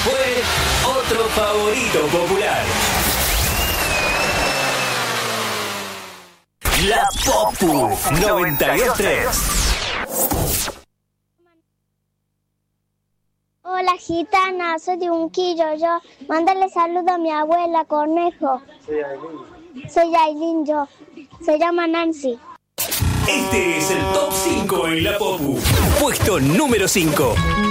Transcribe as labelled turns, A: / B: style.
A: fue otro favorito popular. La Popu 92.3.
B: Hola gitana, soy de Unquillo, yo. Mándale saludo a mi abuela Conejo. Soy Ailín, yo. Se llama Nancy.
A: Este es el Top 5 en La Popu. Puesto número 5.